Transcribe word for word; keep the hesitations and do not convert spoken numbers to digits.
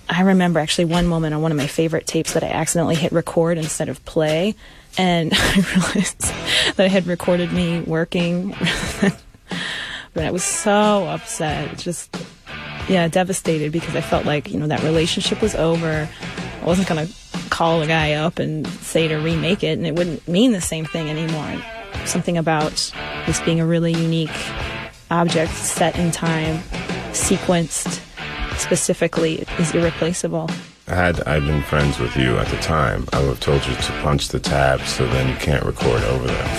I remember actually one moment on one of my favorite tapes that I accidentally hit record instead of play, and I realized that I had recorded me working. But I was so upset, just, yeah, devastated, because I felt like, you know, that relationship was over. I wasn't going to call a guy up and say to remake it, and it wouldn't mean the same thing anymore. Something about this being a really unique object, set in time, sequenced specifically, is irreplaceable. Had I been friends with you at the time, I would have told you to punch the tabs so then you can't record over them.